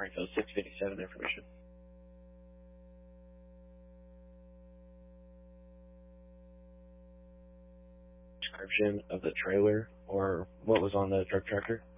Springfield 657 information. Description of the trailer or what was on the drug tracker?